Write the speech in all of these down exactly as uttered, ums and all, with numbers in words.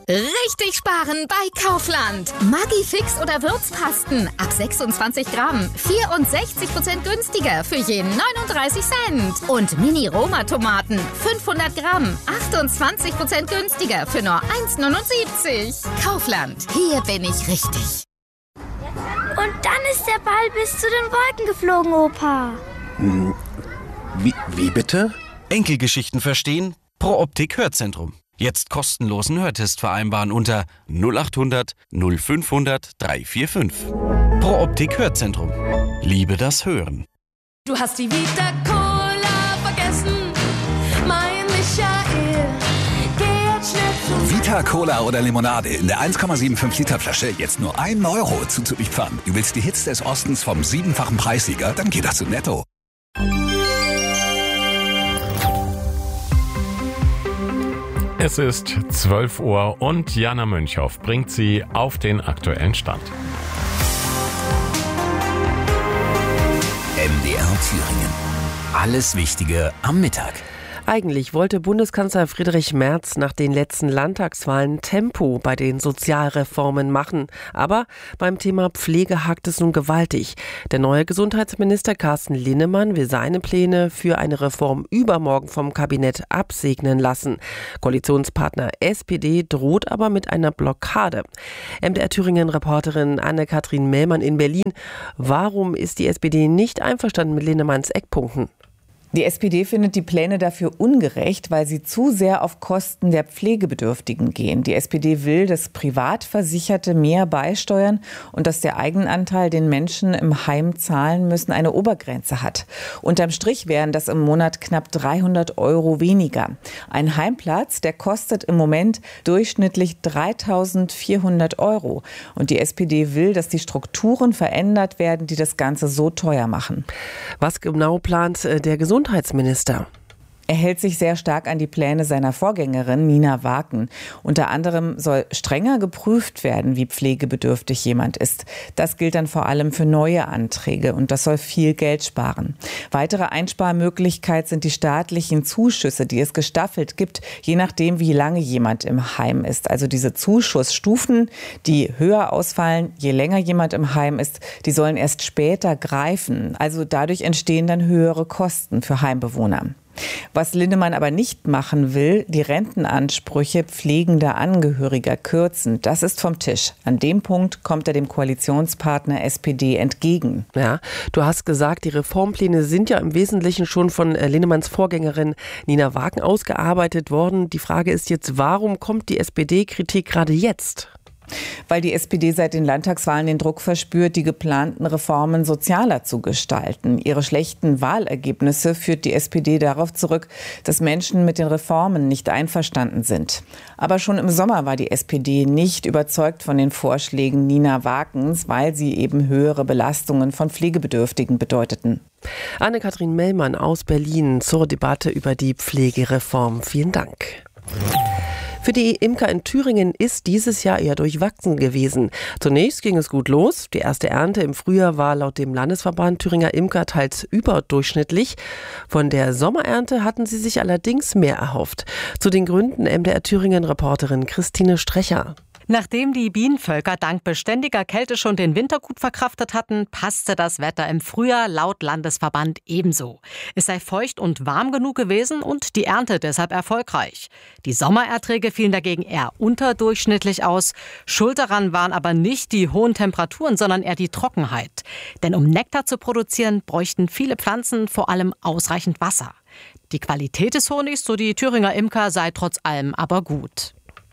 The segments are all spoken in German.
Richtig sparen bei Kaufland. Maggi Fix oder Würzpasten ab sechsundzwanzig Gramm. vierundsechzig Prozent günstiger für jeden neununddreißig Cent. Und Mini-Roma-Tomaten fünfhundert Gramm. achtundzwanzig Prozent günstiger für nur eins neunundsiebzig. Kaufland, hier bin ich richtig. Und dann ist der Ball bis zu den Wolken geflogen, Opa. Hm, wie, wie bitte? Enkelgeschichten verstehen? Pro Optik Hörzentrum. Jetzt kostenlosen Hörtest vereinbaren unter null acht hundert null fünfhundert dreihundertfünfundvierzig. Pro Optik Hörzentrum. Liebe das Hören. Du hast die Vita Cola vergessen, mein Michael. Geh jetzt schnell zu Vita Cola oder Limonade in der eins Komma fünfundsiebzig Liter Flasche jetzt nur ein Euro zuzuliefern. Du willst die Hits des Ostens vom siebenfachen Preissieger? Dann geh doch zu Netto. Es ist zwölf Uhr und Jana Münchhoff bringt Sie auf den aktuellen Stand. M D R Thüringen. Alles Wichtige am Mittag. Eigentlich wollte Bundeskanzler Friedrich Merz nach den letzten Landtagswahlen Tempo bei den Sozialreformen machen. Aber beim Thema Pflege hakt es nun gewaltig. Der neue Gesundheitsminister Carsten Linnemann will seine Pläne für eine Reform übermorgen vom Kabinett absegnen lassen. Koalitionspartner S P D droht aber mit einer Blockade. M D R Thüringen-Reporterin Anne-Kathrin Mellmann in Berlin. Warum ist die S P D nicht einverstanden mit Linnemanns Eckpunkten? Die S P D findet die Pläne dafür ungerecht, weil sie zu sehr auf Kosten der Pflegebedürftigen gehen. Die S P D will, dass Privatversicherte mehr beisteuern und dass der Eigenanteil, den Menschen im Heim zahlen müssen, eine Obergrenze hat. Unterm Strich wären das im Monat knapp dreihundert Euro weniger. Ein Heimplatz, der kostet im Moment durchschnittlich dreitausendvierhundert Euro. Und die S P D will, dass die Strukturen verändert werden, die das Ganze so teuer machen. Was genau plant der Gesundheitsminister? Gesundheitsminister. Er hält sich sehr stark an die Pläne seiner Vorgängerin Nina Waken. Unter anderem soll strenger geprüft werden, wie pflegebedürftig jemand ist. Das gilt dann vor allem für neue Anträge und das soll viel Geld sparen. Weitere Einsparmöglichkeit sind die staatlichen Zuschüsse, die es gestaffelt gibt, je nachdem, wie lange jemand im Heim ist. Also diese Zuschussstufen, die höher ausfallen, je länger jemand im Heim ist, die sollen erst später greifen. Also dadurch entstehen dann höhere Kosten für Heimbewohner. Was Linnemann aber nicht machen will, die Rentenansprüche pflegender Angehöriger kürzen. Das ist vom Tisch. An dem Punkt kommt er dem Koalitionspartner S P D entgegen. Ja, du hast gesagt, die Reformpläne sind ja im Wesentlichen schon von Linnemanns Vorgängerin Nina Waken ausgearbeitet worden. Die Frage ist jetzt, warum kommt die S P D-Kritik gerade jetzt? Weil die S P D seit den Landtagswahlen den Druck verspürt, die geplanten Reformen sozialer zu gestalten. Ihre schlechten Wahlergebnisse führt die S P D darauf zurück, dass Menschen mit den Reformen nicht einverstanden sind. Aber schon im Sommer war die S P D nicht überzeugt von den Vorschlägen Nina Wakens, weil sie eben höhere Belastungen von Pflegebedürftigen bedeuteten. Anne-Kathrin Mellmann aus Berlin zur Debatte über die Pflegereform. Vielen Dank. Für die Imker in Thüringen ist dieses Jahr eher durchwachsen gewesen. Zunächst ging es gut los. Die erste Ernte im Frühjahr war laut dem Landesverband Thüringer Imker teils überdurchschnittlich. Von der Sommerernte hatten sie sich allerdings mehr erhofft. Zu den Gründen M D R Thüringen-Reporterin Christine Strecher. Nachdem die Bienenvölker dank beständiger Kälte schon den Winter gut verkraftet hatten, passte das Wetter im Frühjahr laut Landesverband ebenso. Es sei feucht und warm genug gewesen und die Ernte deshalb erfolgreich. Die Sommererträge fielen dagegen eher unterdurchschnittlich aus. Schuld daran waren aber nicht die hohen Temperaturen, sondern eher die Trockenheit. Denn um Nektar zu produzieren, bräuchten viele Pflanzen vor allem ausreichend Wasser. Die Qualität des Honigs, so die Thüringer Imker, sei trotz allem aber gut.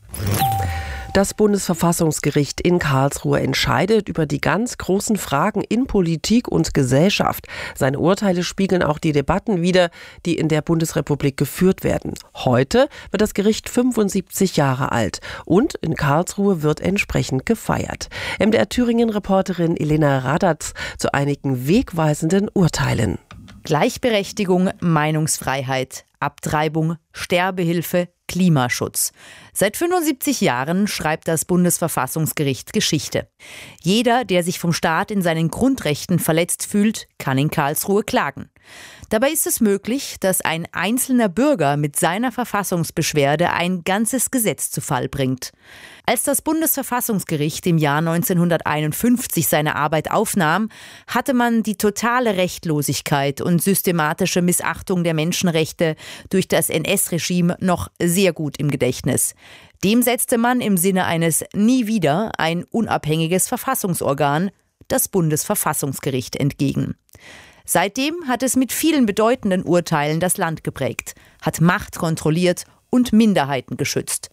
Das Bundesverfassungsgericht in Karlsruhe entscheidet über die ganz großen Fragen in Politik und Gesellschaft. Seine Urteile spiegeln auch die Debatten wider, die in der Bundesrepublik geführt werden. Heute wird das Gericht fünfundsiebzig Jahre alt und in Karlsruhe wird entsprechend gefeiert. M D R Thüringen-Reporterin Elena Radatz zu einigen wegweisenden Urteilen. Gleichberechtigung, Meinungsfreiheit, Abtreibung, Sterbehilfe, Klimaschutz. Seit fünfundsiebzig Jahren schreibt das Bundesverfassungsgericht Geschichte. Jeder, der sich vom Staat in seinen Grundrechten verletzt fühlt, kann in Karlsruhe klagen. Dabei ist es möglich, dass ein einzelner Bürger mit seiner Verfassungsbeschwerde ein ganzes Gesetz zu Fall bringt. Als das Bundesverfassungsgericht im Jahr neunzehnhunderteinundfünfzig seine Arbeit aufnahm, hatte man die totale Rechtlosigkeit und systematische Missachtung der Menschenrechte durch das N S-Regime noch sehr gut im Gedächtnis. Dem setzte man im Sinne eines Nie wieder ein unabhängiges Verfassungsorgan, das Bundesverfassungsgericht, entgegen. Seitdem hat es mit vielen bedeutenden Urteilen das Land geprägt, hat Macht kontrolliert und Minderheiten geschützt.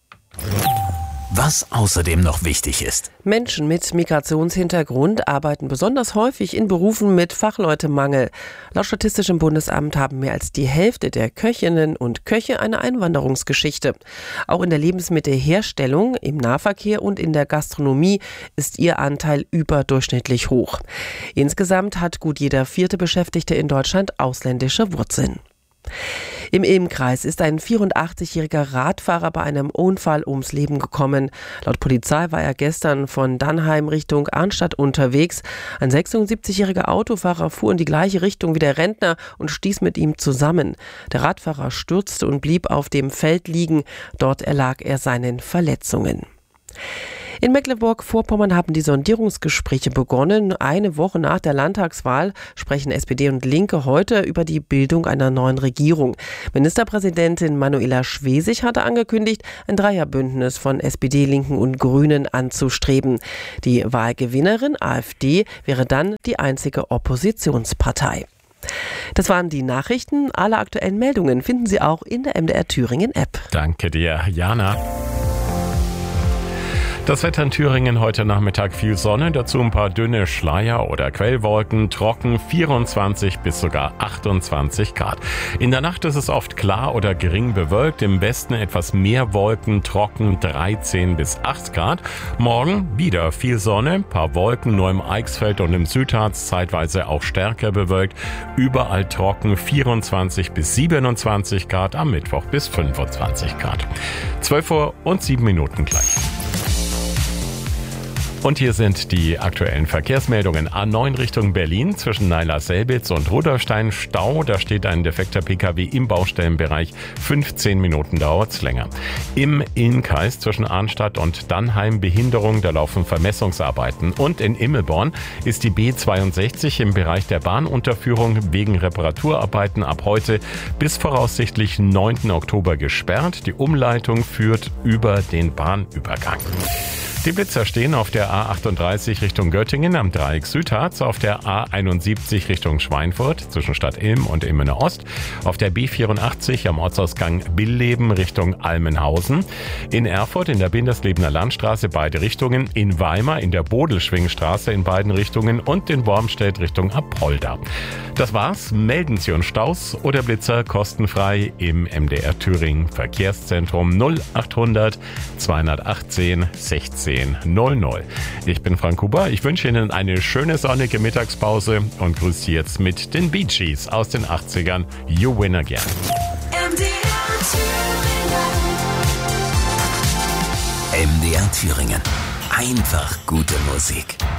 Was außerdem noch wichtig ist. Menschen mit Migrationshintergrund arbeiten besonders häufig in Berufen mit Fachleutemangel. Laut Statistischem Bundesamt haben mehr als die Hälfte der Köchinnen und Köche eine Einwanderungsgeschichte. Auch in der Lebensmittelherstellung, im Nahverkehr und in der Gastronomie ist ihr Anteil überdurchschnittlich hoch. Insgesamt hat gut jeder vierte Beschäftigte in Deutschland ausländische Wurzeln. Im Ilm-Kreis ist ein vierundachtzigjähriger Radfahrer bei einem Unfall ums Leben gekommen. Laut Polizei war er gestern von Dannheim Richtung Arnstadt unterwegs. Ein sechsundsiebzigjähriger Autofahrer fuhr in die gleiche Richtung wie der Rentner und stieß mit ihm zusammen. Der Radfahrer stürzte und blieb auf dem Feld liegen. Dort erlag er seinen Verletzungen. In Mecklenburg-Vorpommern haben die Sondierungsgespräche begonnen. Eine Woche nach der Landtagswahl sprechen S P D und Linke heute über die Bildung einer neuen Regierung. Ministerpräsidentin Manuela Schwesig hatte angekündigt, ein Dreierbündnis von S P D, Linken und Grünen anzustreben. Die Wahlgewinnerin AfD wäre dann die einzige Oppositionspartei. Das waren die Nachrichten. Alle aktuellen Meldungen finden Sie auch in der M D R Thüringen App. Danke dir, Jana. Das Wetter in Thüringen heute Nachmittag: viel Sonne, dazu ein paar dünne Schleier oder Quellwolken, trocken, vierundzwanzig bis sogar achtundzwanzig Grad. In der Nacht ist es oft klar oder gering bewölkt, im Westen etwas mehr Wolken, trocken, dreizehn bis acht Grad. Morgen wieder viel Sonne, paar Wolken, nur im Eichsfeld und im Südharz zeitweise auch stärker bewölkt, überall trocken, vierundzwanzig bis siebenundzwanzig Grad, am Mittwoch bis fünfundzwanzig Grad. zwölf Uhr und sieben Minuten gleich. Und hier sind die aktuellen Verkehrsmeldungen. A neun Richtung Berlin zwischen Naila-Selbitz und Rudolstein Stau. Da steht ein defekter Pkw im Baustellenbereich. fünfzehn Minuten dauert's länger. Im Innkreis zwischen Arnstadt und Dannheim Behinderung. Da laufen Vermessungsarbeiten. Und in Immelborn ist die B zweiundsechzig im Bereich der Bahnunterführung wegen Reparaturarbeiten ab heute bis voraussichtlich neunten Oktober gesperrt. Die Umleitung führt über den Bahnübergang. Die Blitzer stehen auf der A achtunddreißig Richtung Göttingen am Dreieck Südharz, auf der A einundsiebzig Richtung Schweinfurt zwischen Stadt Ilm und Ilmenau Ost, auf der B vierundachtzig am Ortsausgang Billeben Richtung Almenhausen, in Erfurt in der Binderslebener Landstraße beide Richtungen, in Weimar in der Bodelschwingstraße in beiden Richtungen und in Wormstedt Richtung Apolda. Das war's. Melden Sie uns Staus oder Blitzer kostenfrei im M D R Thüringen Verkehrszentrum null achthundert zweihundertachtzehn sechzehn null null. Ich bin Frank Huber. Ich wünsche Ihnen eine schöne sonnige Mittagspause und grüße Sie jetzt mit den Bee Gees aus den achtzigern. You Win Again. M D R Thüringen. M D R Thüringen. Einfach gute Musik.